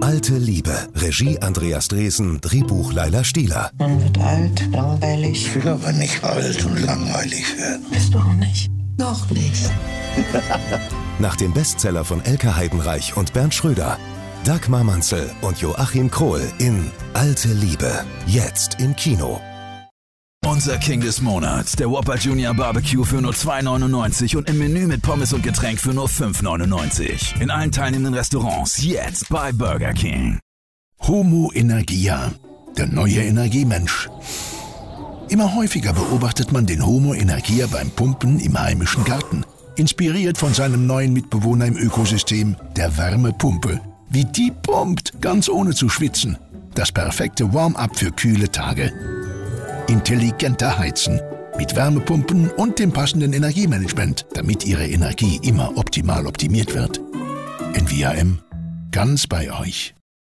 Alte Liebe. Regie Andreas Dresen, Drehbuch Laila Stieler. Man wird alt, langweilig. Ich will aber nicht alt und langweilig werden. Bist du auch nicht? Noch nicht. Nach dem Bestseller von Elke Heidenreich und Bernd Schröder. Dagmar Manzel und Joachim Krohl in Alte Liebe. Jetzt im Kino. Unser King des Monats, der Whopper Junior Barbecue für nur $2,99 und im Menü mit Pommes und Getränk für nur $5,99. In allen teilnehmenden Restaurants, jetzt bei Burger King. Homo Energia, der neue Energiemensch. Immer häufiger beobachtet man den Homo Energia beim Pumpen im heimischen Garten. Inspiriert von seinem neuen Mitbewohner im Ökosystem, der Wärmepumpe. Wie die pumpt, ganz ohne zu schwitzen. Das perfekte Warm-up für kühle Tage. Intelligenter Heizen. Mit Wärmepumpen und dem passenden Energiemanagement, damit Ihre Energie immer optimal optimiert wird. NVAM. Ganz bei euch.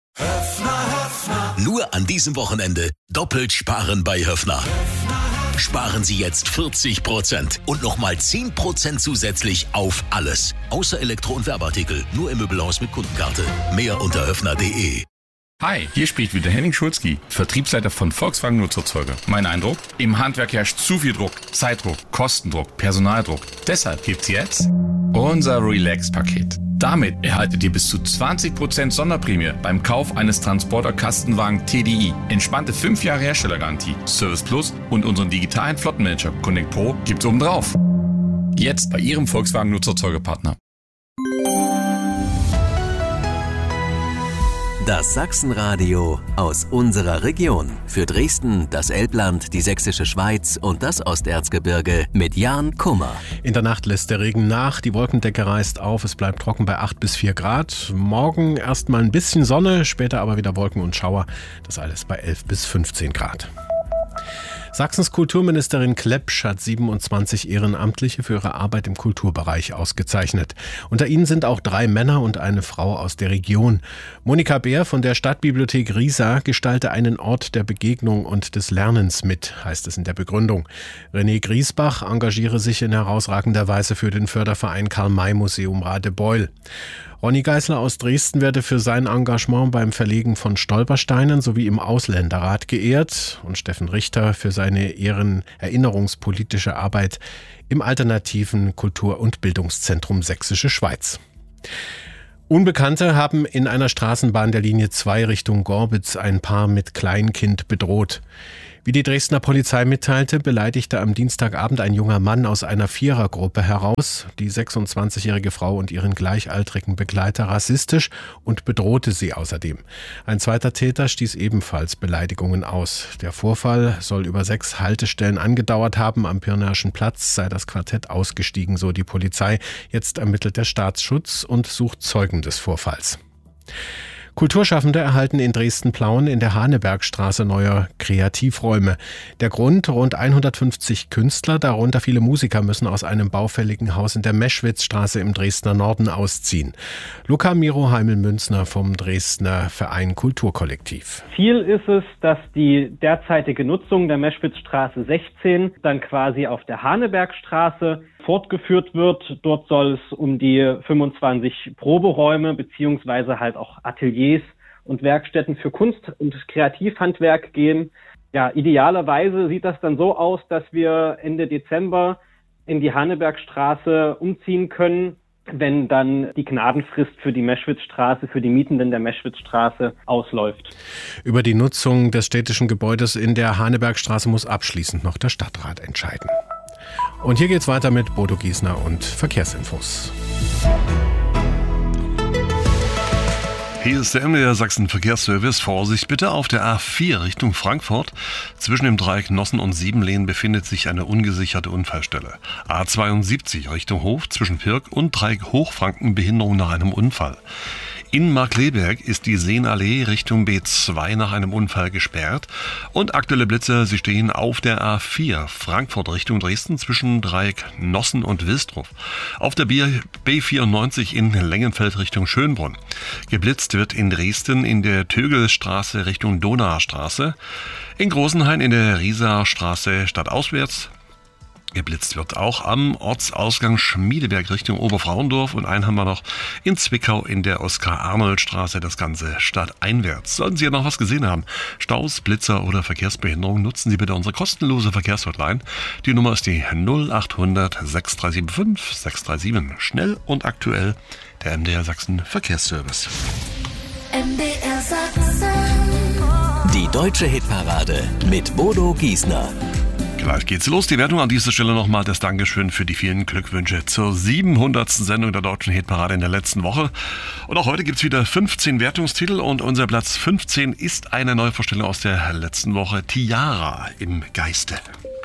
Nur an diesem Wochenende doppelt sparen bei Höffner. Sparen Sie jetzt 40% und nochmal 10% zusätzlich auf alles. Außer Elektro- und Werbeartikel. Nur im Möbelhaus mit Kundenkarte. Mehr unter höffner.de. Hi, hier spricht wieder Henning Schulzki, Vertriebsleiter von Volkswagen Nutzerzeuger. Mein Eindruck? Im Handwerk herrscht zu viel Druck, Zeitdruck, Kostendruck, Personaldruck. Deshalb gibt's jetzt unser Relax-Paket. Damit erhaltet ihr bis zu 20% Sonderprämie beim Kauf eines Transporter-Kastenwagen TDI. Entspannte 5 Jahre Herstellergarantie, Service Plus und unseren digitalen Flottenmanager Connect Pro gibt's obendrauf. Jetzt bei Ihrem Volkswagen Nutzerzeugerpartner. Das Sachsenradio aus unserer Region. Für Dresden, das Elbland, die Sächsische Schweiz und das Osterzgebirge mit Jan Kummer. In der Nacht lässt der Regen nach, die Wolkendecke reißt auf, es bleibt trocken bei 8 bis 4 Grad. Morgen erstmal ein bisschen Sonne, später aber wieder Wolken und Schauer. Das alles bei 11 bis 15 Grad. Sachsens Kulturministerin Klepsch hat 27 Ehrenamtliche für ihre Arbeit im Kulturbereich ausgezeichnet. Unter ihnen sind auch 3 Männer und eine Frau aus der Region. Monika Bär von der Stadtbibliothek Riesa gestalte einen Ort der Begegnung und des Lernens mit, heißt es in der Begründung. René Griesbach engagiere sich in herausragender Weise für den Förderverein Karl-May-Museum Radebeul. Ronny Geisler aus Dresden werde für sein Engagement beim Verlegen von Stolpersteinen sowie im Ausländerrat geehrt und Steffen Richter für seine erinnerungspolitische Arbeit im alternativen Kultur- und Bildungszentrum Sächsische Schweiz. Unbekannte haben in einer Straßenbahn der Linie 2 Richtung Gorbitz ein Paar mit Kleinkind bedroht. Wie die Dresdner Polizei mitteilte, beleidigte am Dienstagabend ein junger Mann aus einer Vierergruppe heraus die 26-jährige Frau und ihren gleichaltrigen Begleiter rassistisch und bedrohte sie außerdem. Ein zweiter Täter stieß ebenfalls Beleidigungen aus. Der Vorfall soll über 6 Haltestellen angedauert haben. Am Pirnaischen Platz sei das Quartett ausgestiegen, so die Polizei. Jetzt ermittelt der Staatsschutz und sucht Zeugen des Vorfalls. Kulturschaffende erhalten in Dresden-Plauen in der Hanebergstraße neue Kreativräume. Der Grund: rund 150 Künstler, darunter viele Musiker, müssen aus einem baufälligen Haus in der Meschwitzstraße im Dresdner Norden ausziehen. Luca Miro Heimel-Münzner vom Dresdner Verein Kulturkollektiv. Ziel ist es, dass die derzeitige Nutzung der Meschwitzstraße 16 dann quasi auf der Hanebergstraße fortgeführt wird. Dort soll es um die 25 Proberäume beziehungsweise halt auch Ateliers und Werkstätten für Kunst- und Kreativhandwerk gehen. Ja, idealerweise sieht das dann so aus, dass wir Ende Dezember in die Hanebergstraße umziehen können, wenn dann die Gnadenfrist für die Meschwitzstraße, für die Mietenden der Meschwitzstraße ausläuft. Über die Nutzung des städtischen Gebäudes in der Hanebergstraße muss abschließend noch der Stadtrat entscheiden. Und hier geht's weiter mit Bodo Giesner und Verkehrsinfos. Hier ist der MDR Sachsen Verkehrsservice. Vorsicht bitte auf der A4 Richtung Frankfurt. Zwischen dem Dreieck Nossen und Siebenlehn befindet sich eine ungesicherte Unfallstelle. A72 Richtung Hof zwischen Pirk und Dreieck Hochfranken Behinderung nach einem Unfall. In Markleberg ist die Seenallee Richtung B2 nach einem Unfall gesperrt. Und aktuelle Blitze, sie stehen auf der A4 Frankfurt Richtung Dresden zwischen Dreieck Nossen und Wilsdruff. Auf der B94 in Lengenfeld Richtung Schönbrunn. Geblitzt wird in Dresden in der Tögelstraße Richtung Donaustraße. In Großenhain in der Rieser Straße stadtauswärts. geblitzt wird. Auch am Ortsausgang Schmiedeberg Richtung Oberfrauendorf und einen haben wir noch in Zwickau in der Oskar-Arnold-Straße, das Ganze stadteinwärts. Sollten Sie ja noch was gesehen haben, Staus, Blitzer oder Verkehrsbehinderung, nutzen Sie bitte unsere kostenlose Verkehrshotline. Die Nummer ist die 0800 6375 637. Schnell und aktuell der MDR Sachsen Verkehrsservice. MDR Sachsen. Die deutsche Hitparade mit Bodo Giesner. Gleich geht's los. Die Wertung an dieser Stelle nochmal das Dankeschön für die vielen Glückwünsche zur 700. Sendung der deutschen Hitparade in der letzten Woche. Und auch heute gibt's wieder 15 Wertungstitel und unser Platz 15 ist eine Neuvorstellung aus der letzten Woche, Tiara im Geiste.